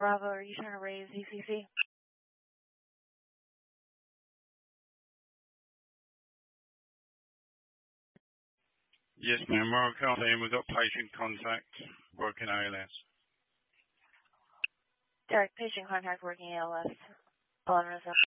Bravo, are you trying to raise ECC? Yes, ma'am. Royal Caribbean, we've got patient contact working ALS. Direct patient contact working ALS. 1107.